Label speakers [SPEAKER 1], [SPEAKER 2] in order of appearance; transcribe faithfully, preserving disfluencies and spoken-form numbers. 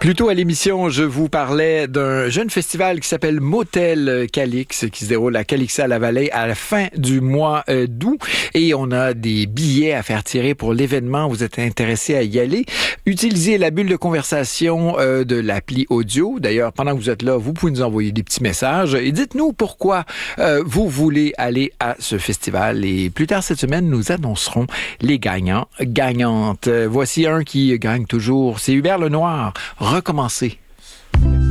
[SPEAKER 1] Plus tôt à l'émission, je vous parlais d'un jeune festival qui s'appelle Motel Calix, qui se déroule à Calixa-la-Vallée à la fin du mois euh, d'août. Et on a des billets à faire tirer pour l'événement. Vous êtes intéressé à y aller. Utilisez la bulle de conversation euh, de l'appli audio. D'ailleurs, pendant que vous êtes là, vous pouvez nous envoyer des petits messages. Et dites-nous pourquoi euh, vous voulez aller à ce festival. Et plus tard cette semaine, nous annoncerons les gagnants, gagnantes. Euh, voici un qui gagne toujours. C'est Hubert Lenoir. Recommencer.